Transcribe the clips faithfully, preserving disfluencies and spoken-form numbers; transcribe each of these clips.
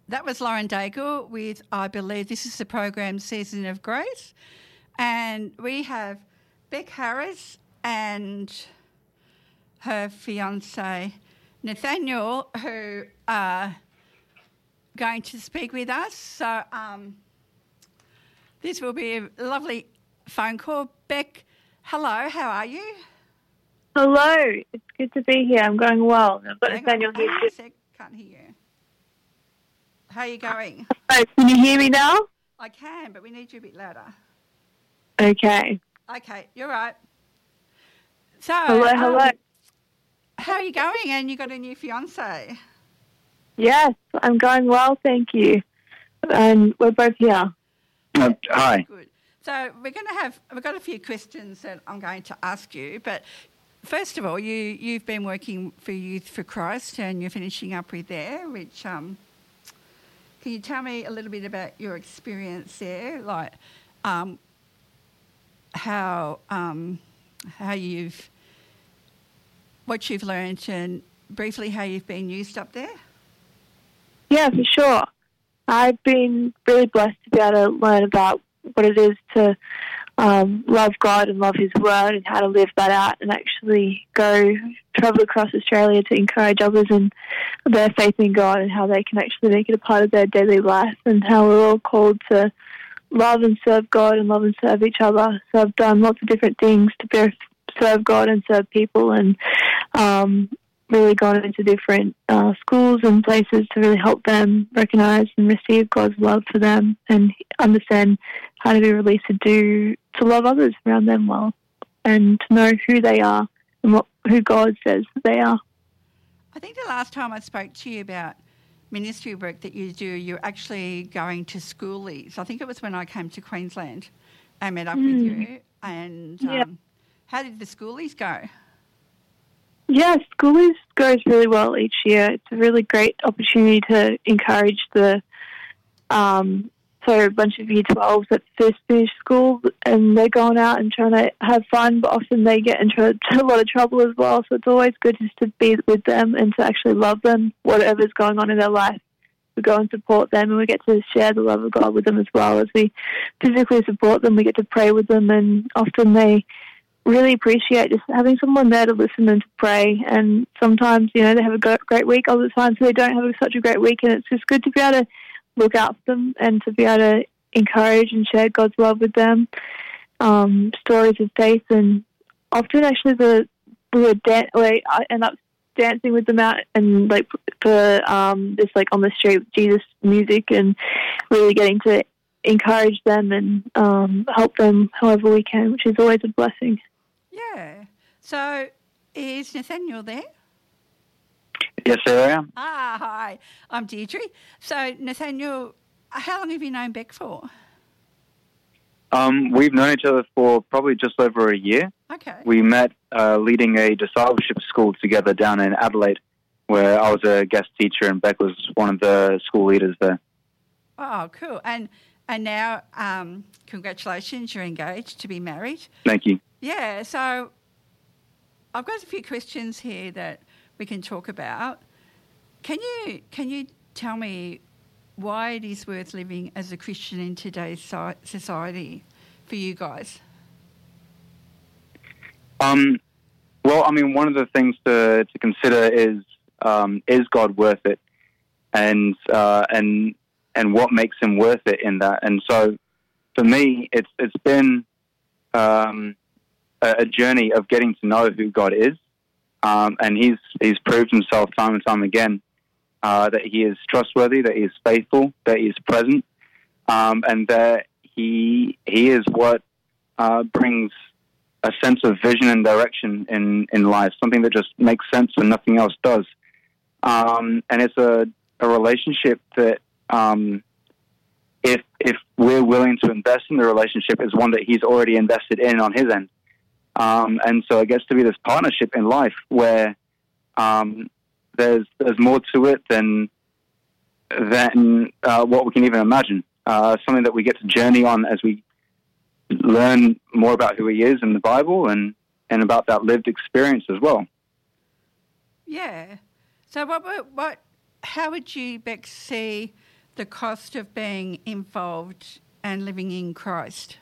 that was Lauren Daigle with, I believe, this is the program Season of Grace. And we have Beck Harris and her fiancé Nathaniel, who are going to speak with us. So um, this will be a lovely phone call. Beck, hello, how are you? Hello, it's good to be here. I'm going well. I've got Hang Nathaniel on, here. hang on a sec. Can't hear you. How are you going? Oh, can you hear me now? I can, but we need you a bit louder. Okay. Okay, you're right. So, Hello, hello. um, how are you going? And you got a new fiancé? Yes, I'm going well, thank you. And we're both here. Uh, hi. Good. So we're going to have, we've got a few questions that I'm going to ask you, but first of all, you, you've been working for Youth for Christ and you're finishing up with there, which, um, can you tell me a little bit about your experience there, like um, how um, how you've, what you've learned and briefly how you've been used up there? Yeah, for sure. I've been really blessed to be able to learn about what it is to um, love God and love His Word and how to live that out and actually go travel across Australia to encourage others in their faith in God and how they can actually make it a part of their daily life and how we're all called to love and serve God and love and serve each other. So I've done lots of different things to be, serve God and serve people and um, really gone into different uh, schools and places to really help them recognise and receive God's love for them and understand how to be released to do, to love others around them well and to know who they are and what, who God says that they are. I think the last time I spoke to you about ministry work that you do, you're actually going to schoolies. I think it was when I came to Queensland and met up Mm. with you. And um, Yeah. how did the schoolies go? Yeah, schoolies goes really well each year. It's a really great opportunity to encourage the um, so a bunch of year twelves that first finish school and they're going out and trying to have fun, but often they get into a lot of trouble as well. So it's always good just to be with them and to actually love them, whatever's going on in their life. We go and support them and we get to share the love of God with them as well. As we physically support them, we get to pray with them, and often they really appreciate just having someone there to listen and to pray. And sometimes, you know, they have a great week, other times they don't have such a great week, and it's just good to be able to look out for them and to be able to encourage and share God's love with them, um, stories of faith. And often actually the we would dan- we I end up dancing with them out and like for um, just like on the street with Jesus music and really getting to encourage them and um, help them however we can, which is always a blessing. Yeah. So is Nathaniel there? Yes, there I am. Ah, hi. I'm Deirdre. So, Nathaniel, how long have you known Beck for? Um, we've known each other for probably just over a year. Okay. We met uh, leading a discipleship school together down in Adelaide, where I was a guest teacher and Beck was one of the school leaders there. Oh, cool. And and now, um, congratulations, you're engaged to be married. Thank you. Yeah, so I've got a few questions here that we can talk about. Can you can you tell me why it is worth living as a Christian in today's society for you guys? Um, well, I mean, one of the things to, to consider is um, is God worth it, and uh, and and what makes Him worth it in that. And so, for me, it's it's been um, a, a journey of getting to know who God is, um, and He's He's proved Himself time and time again uh, that He is trustworthy, that He is faithful, that He is present, um, and that He He is what uh, brings a sense of vision and direction in, in life, something that just makes sense when nothing else does. Um, and it's a, a relationship that um, if if we're willing to invest in the relationship, is one that He's already invested in on His end. Um, and so it gets to be this partnership in life where um, there's there's more to it than, than uh, what we can even imagine. Uh, something that we get to journey on as we learn more about who He is in the Bible and, and about that lived experience as well. Yeah. So what, what, what how would you, Beck, see the cost of being involved and living in Christ?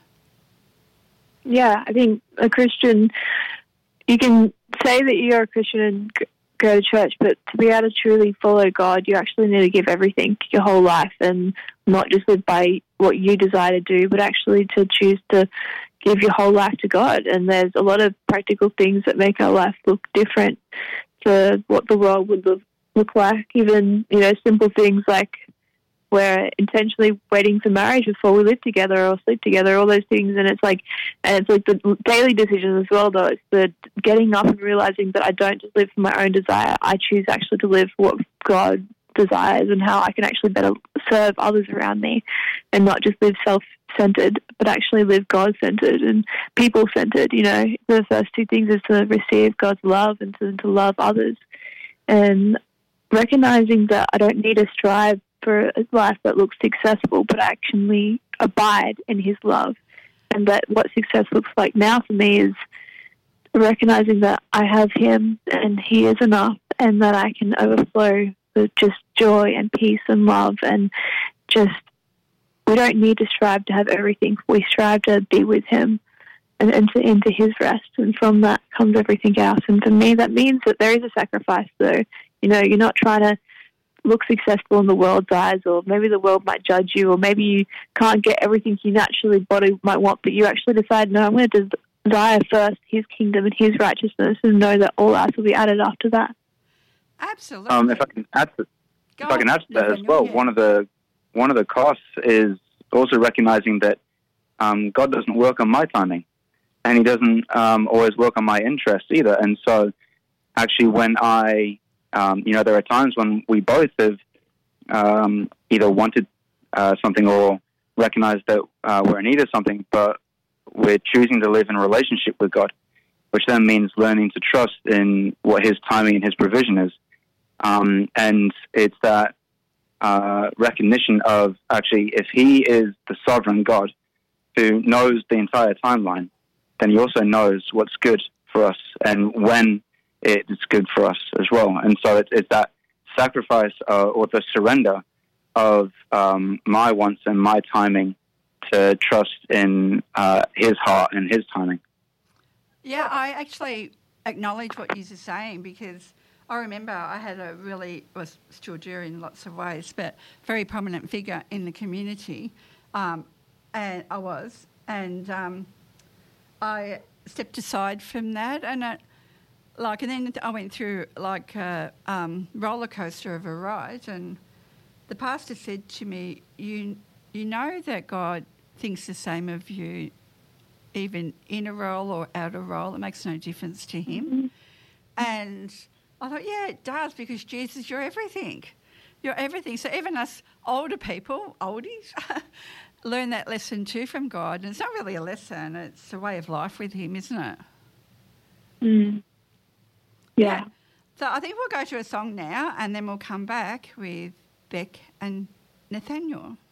Yeah, I think a Christian, you can say that you're a Christian and g- go to church, but to be able to truly follow God, you actually need to give everything, your whole life, and not just live by what you desire to do, but actually to choose to give your whole life to God. And there's a lot of practical things that make our life look different to what the world would look, look like. Even, you know, simple things like we're intentionally waiting for marriage before we live together or sleep together, all those things. And it's like, and it's like the daily decisions as well, though. It's the getting up and realizing that I don't just live for my own desire. I choose actually to live for what God desires and how I can actually better serve others around me, and not just live self-centered, but actually live God-centered and people-centered. You know, the first two things is to receive God's love and to, to love others. And recognizing that I don't need to strive for a life that looks successful, but actually abide in his love. And that what success looks like now for me is recognizing that I have him and he is enough, and that I can overflow with just joy and peace and love. And just, we don't need to strive to have everything. We strive to be with him and enter into his rest. And from that comes everything else. And for me, that means that there is a sacrifice, though. You know, you're not trying to look successful in the world's eyes, or maybe the world might judge you, or maybe you can't get everything you naturally body might want, but you actually decide, no, I'm going to desire first his kingdom and his righteousness, and know that all else will be added after that. Absolutely. Um, if I can add to, Go if I can on, add to that as Nathaniel, well, yeah. one of the one of the costs is also recognizing that um, God doesn't work on my timing, and he doesn't um, always work on my interests either. And so, actually, when I Um, you know, there are times when we both have um, either wanted uh, something or recognized that uh, we're in need of something, but we're choosing to live in a relationship with God, which then means learning to trust in what his timing and his provision is. Um, and it's that uh, recognition of, actually, if he is the sovereign God who knows the entire timeline, then he also knows what's good for us and when it's good for us as well. And so it's, it's that sacrifice uh, or the surrender of um, my wants and my timing to trust in uh, his heart and his timing. Yeah, I actually acknowledge what you're saying, because I remember I had a really, was still do in lots of ways, but very prominent figure in the community, um, and I was, and um, I stepped aside from that, and it, Like, and then I went through like a um, roller coaster of a ride, and the pastor said to me, "You, you know that God thinks the same of you, even in a role or out of role. It makes no difference to him." Mm-hmm. And I thought, yeah, it does, because Jesus, you're everything. You're everything. So even us older people, oldies, learn that lesson too from God. And it's not really a lesson; it's a way of life with him, isn't it? Mm. Yeah. So I think we'll go to a song now, and then we'll come back with Beck and Nathaniel.